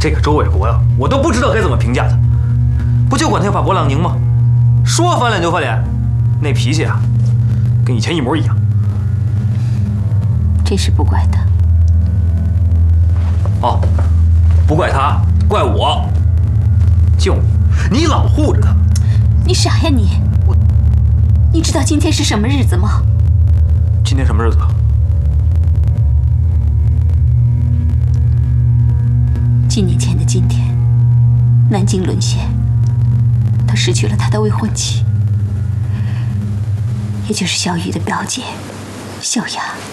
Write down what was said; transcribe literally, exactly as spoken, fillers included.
这个周卫国呀，我都不知道该怎么评价他。不就管他要把博朗宁吗？说翻脸就翻脸，那脾气啊，跟以前一模一样。 这事不怪他。 哦，不怪他，怪我。就你，你老护着他。 你傻呀你！我，你知道今天是什么日子吗？ 今天什么日子？ 几年前的今天，南京沦陷，他失去了他的未婚妻，也就是萧玉的表姐萧雅。